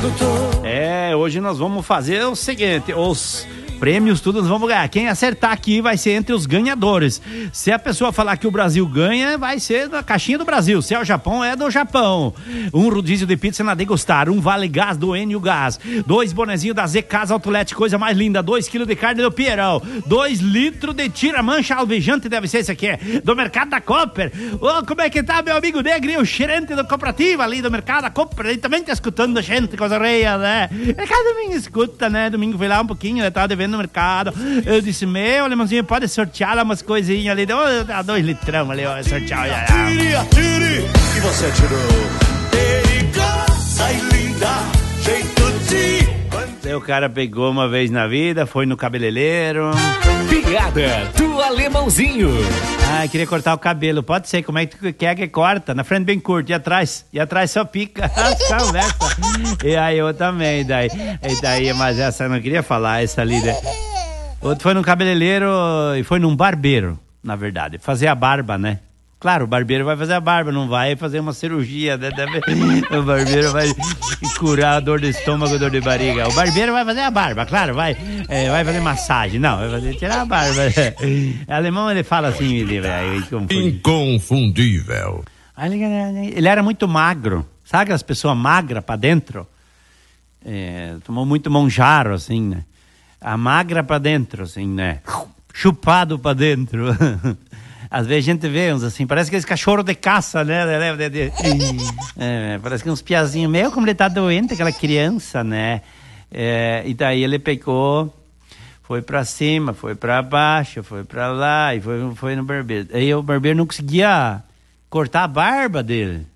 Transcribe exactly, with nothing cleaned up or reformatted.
sedutor. É, hoje nós vamos fazer o seguinte, os prêmios tudo nós vamos ganhar. Quem acertar aqui vai ser entre os ganhadores. Se a pessoa falar que o Brasil ganha, vai ser da caixinha do Brasil. Se é o Japão, é do Japão. Um rodízio de pizza na Degustar, um vale gás do Enio Gás, dois bonezinhos da Z Casa Outlet, coisa mais linda, dois quilos de carne do Pierão, dois litros de tira-mancha alvejante, deve ser esse aqui, é, do Mercado da Cooper. Ô, como é que tá, meu amigo Negri, o gerente do Cooperativa ali do Mercado da Cooper, ele também tá escutando a gente, coisa reia, né? É, cada domingo escuta, né? Domingo foi lá um pouquinho, ele tava devendo no mercado. Eu disse, meu, alemãozinho, pode sortear lá umas coisinhas ali. Deu oh, dois litrão ali, ó, sortear. Tire, atire, e você tirou. Periga, sai linda, jeito de... Aí o cara pegou uma vez na vida, foi no cabeleireiro. Piada do Alemãozinho. Ah, queria cortar o cabelo. Pode ser, como é que tu quer que corta? Na frente bem curto, e atrás? E atrás só pica. Conversa. E aí eu também, daí. E daí, mas essa eu não queria falar, essa ali, né? Outro foi num cabeleireiro e foi num barbeiro, na verdade. Fazer a barba, né? Claro, o barbeiro vai fazer a barba, não vai fazer uma cirurgia, né? O barbeiro vai curar a dor de estômago, dor de barriga. O barbeiro vai fazer a barba, claro, vai, é, vai fazer massagem. Não, vai fazer tirar a barba. O alemão, ele fala assim, ele, ele confunde. Inconfundível. Ele era muito magro, sabe aquelas pessoas magras pra dentro? É, tomou muito monjaro, assim, né? A magra pra dentro, assim, né? Chupado pra dentro. Às vezes a gente vê uns assim, parece aqueles cachorros de caça, né? É, parece que uns piazinhos, meio como ele tá doente, aquela criança, né? É, e daí ele pegou, foi pra cima, foi pra baixo, foi pra lá, e foi, foi no barbeiro. Aí o barbeiro não conseguia cortar a barba dele.